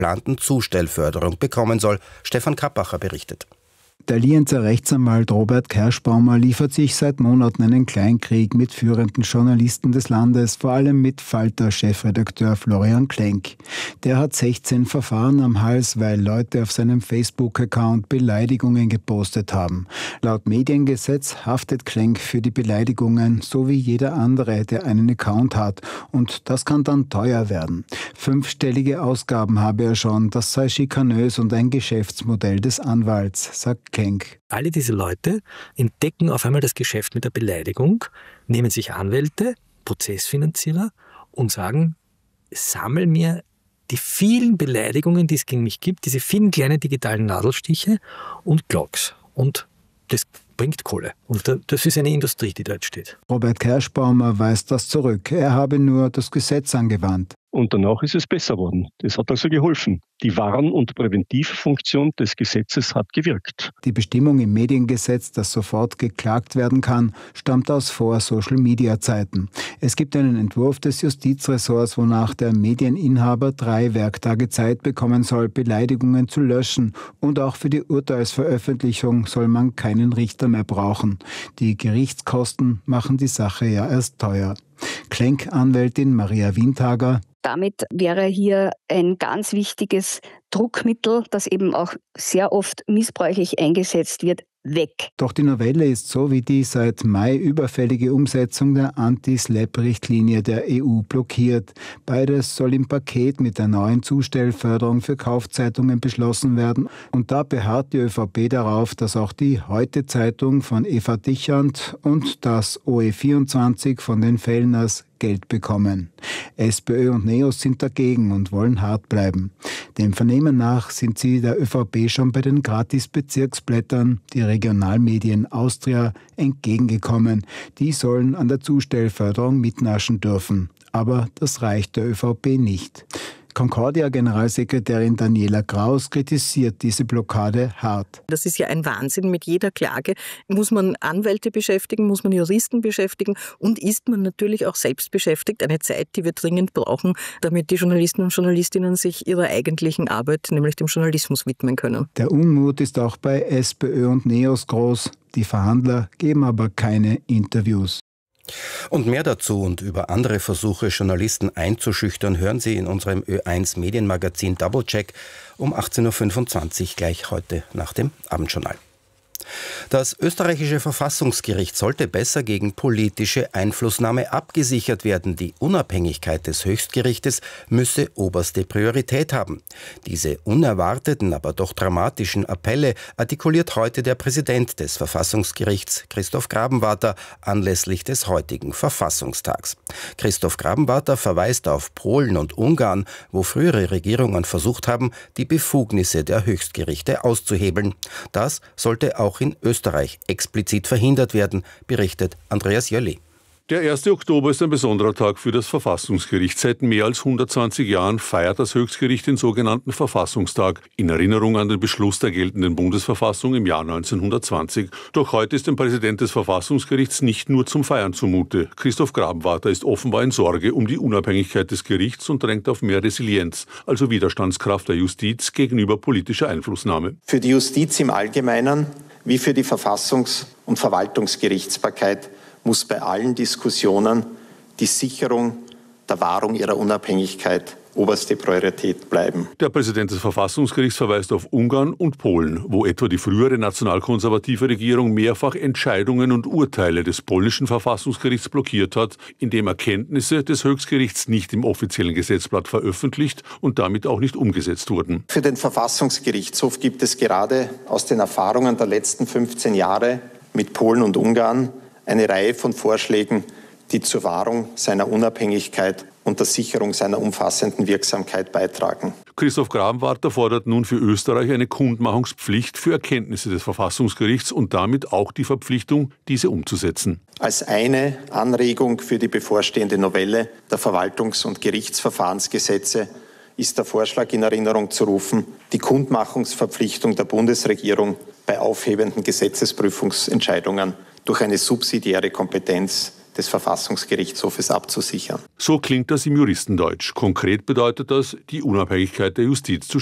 geplanten Zustellförderung bekommen soll. Stefan Kappacher berichtet. Der Lienzer Rechtsanwalt Robert Kerschbaumer liefert sich seit Monaten einen Kleinkrieg mit führenden Journalisten des Landes, vor allem mit Falter-Chefredakteur Florian Klenk. Der hat 16 Verfahren am Hals, weil Leute auf seinem Facebook-Account Beleidigungen gepostet haben. Laut Mediengesetz haftet Klenk für die Beleidigungen, so wie jeder andere, der einen Account hat. Und das kann dann teuer werden. 5-stellige Ausgaben habe er schon, das sei schikanös und ein Geschäftsmodell des Anwalts, sagt Klenk. Alle diese Leute entdecken auf einmal das Geschäft mit der Beleidigung, nehmen sich Anwälte, Prozessfinanzierer und sagen, sammel mir die vielen Beleidigungen, die es gegen mich gibt, diese vielen kleinen digitalen Nadelstiche und Glocks. Und das bringt Kohle. Und das ist eine Industrie, die da jetzt steht. Robert Kerschbaumer weist das zurück. Er habe nur das Gesetz angewandt. Und danach ist es besser worden. Das hat also geholfen. Die Warn- und Präventivfunktion des Gesetzes hat gewirkt. Die Bestimmung im Mediengesetz, dass sofort geklagt werden kann, stammt aus Vor-Social-Media-Zeiten. Es gibt einen Entwurf des Justizressorts, wonach der Medieninhaber 3 Werktage Zeit bekommen soll, Beleidigungen zu löschen. Und auch für die Urteilsveröffentlichung soll man keinen Richter mehr brauchen. Die Gerichtskosten machen die Sache ja erst teuer. Klenk-Anwältin Maria Windhager: Damit wäre hier ein ganz wichtiges Druckmittel, das eben auch sehr oft missbräuchlich eingesetzt wird, weg. Doch die Novelle ist so wie die seit Mai überfällige Umsetzung der Anti-SLAPP-Richtlinie der EU blockiert. Beides soll im Paket mit der neuen Zustellförderung für Kaufzeitungen beschlossen werden. Und da beharrt die ÖVP darauf, dass auch die Heute-Zeitung von Eva Dichand und das OE24 von den Fellners Geld bekommen. SPÖ und NEOS sind dagegen und wollen hart bleiben. Dem Vernehmen nach sind sie der ÖVP schon bei den Gratis-Bezirksblättern, die Regionalmedien Austria, entgegengekommen. Die sollen an der Zustellförderung mitnaschen dürfen. Aber das reicht der ÖVP nicht. Concordia-Generalsekretärin Daniela Kraus kritisiert diese Blockade hart. Das ist ja ein Wahnsinn. Mit jeder Klage muss man Anwälte beschäftigen, muss man Juristen beschäftigen und ist man natürlich auch selbst beschäftigt. Eine Zeit, die wir dringend brauchen, damit die Journalisten und Journalistinnen sich ihrer eigentlichen Arbeit, nämlich dem Journalismus, widmen können. Der Unmut ist auch bei SPÖ und NEOS groß. Die Verhandler geben aber keine Interviews. Und mehr dazu und über andere Versuche, Journalisten einzuschüchtern, hören Sie in unserem Ö1 Medienmagazin Doublecheck um 18.25 Uhr gleich heute nach dem Abendjournal. Das österreichische Verfassungsgericht sollte besser gegen politische Einflussnahme abgesichert werden. Die Unabhängigkeit des Höchstgerichtes müsse oberste Priorität haben. Diese unerwarteten, aber doch dramatischen Appelle artikuliert heute der Präsident des Verfassungsgerichts, Christoph Grabenwarter, anlässlich des heutigen Verfassungstags. Christoph Grabenwarter verweist auf Polen und Ungarn, wo frühere Regierungen versucht haben, die Befugnisse der Höchstgerichte auszuhebeln. Das sollte auch in Österreich explizit verhindert werden, berichtet Andreas Jölli. Der 1. Oktober ist ein besonderer Tag für das Verfassungsgericht. Seit mehr als 120 Jahren feiert das Höchstgericht den sogenannten Verfassungstag in Erinnerung an den Beschluss der geltenden Bundesverfassung im Jahr 1920. Doch heute ist dem Präsident des Verfassungsgerichts nicht nur zum Feiern zumute. Christoph Grabenwarter ist offenbar in Sorge um die Unabhängigkeit des Gerichts und drängt auf mehr Resilienz, also Widerstandskraft der Justiz gegenüber politischer Einflussnahme. Für die Justiz im Allgemeinen wie für die Verfassungs- und Verwaltungsgerichtsbarkeit muss bei allen Diskussionen die Sicherung der Wahrung ihrer Unabhängigkeit oberste Priorität bleiben. Der Präsident des Verfassungsgerichts verweist auf Ungarn und Polen, wo etwa die frühere nationalkonservative Regierung mehrfach Entscheidungen und Urteile des polnischen Verfassungsgerichts blockiert hat, indem Erkenntnisse des Höchstgerichts nicht im offiziellen Gesetzblatt veröffentlicht und damit auch nicht umgesetzt wurden. Für den Verfassungsgerichtshof gibt es gerade aus den Erfahrungen der letzten 15 Jahre mit Polen und Ungarn eine Reihe von Vorschlägen, die zur Wahrung seiner Unabhängigkeit und der Sicherung seiner umfassenden Wirksamkeit beitragen. Christoph Grabenwarter fordert nun für Österreich eine Kundmachungspflicht für Erkenntnisse des Verfassungsgerichts und damit auch die Verpflichtung, diese umzusetzen. Als eine Anregung für die bevorstehende Novelle der Verwaltungs- und Gerichtsverfahrensgesetze ist der Vorschlag in Erinnerung zu rufen, die Kundmachungsverpflichtung der Bundesregierung bei aufhebenden Gesetzesprüfungsentscheidungen durch eine subsidiäre Kompetenz des Verfassungsgerichtshofes abzusichern. So klingt das im Juristendeutsch. Konkret bedeutet das, die Unabhängigkeit der Justiz zu